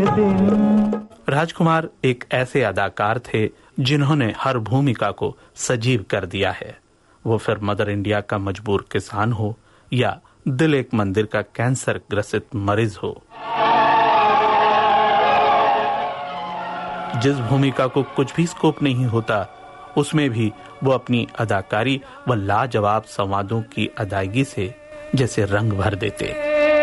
दिन। राजकुमार एक ऐसे अदाकार थे जिन्होंने हर भूमिका को सजीव कर दिया है, वो फिर मदर इंडिया का मजबूर किसान हो या दिल एक मंदिर का कैंसर ग्रसित मरीज हो। जिस भूमिका को कुछ भी स्कोप नहीं होता, उसमें भी वो अपनी अदाकारी व लाजवाब संवादों की अदायगी से जैसे रंग भर देते।